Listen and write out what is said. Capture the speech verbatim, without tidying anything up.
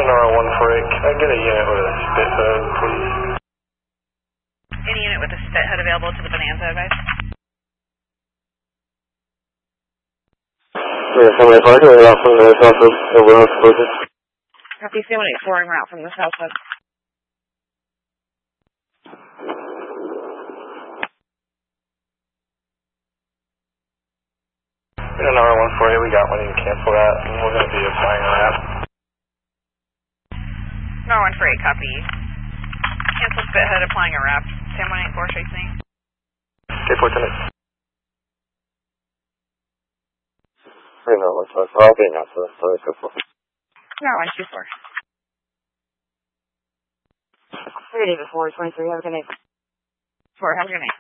R one four eight, can I get a unit with a spit hood, please? Any unit with a spit hood available to the Bonanza, advice? Yeah, somebody parked right off from the south of everyone else closest. Copy, seven eight four, en route from the south side. In R one four eight, we got one, you can cancel that, and we're going to be applying a wrap. R one four eight, copy. Cancel spit hood, applying a wrap. ten one eight four, tracing. Okay, four ten eight. Three no one four, I'll be now, so let's go for it. R one two four. Three David four, twenty-three, have a good night. Four, have a good night.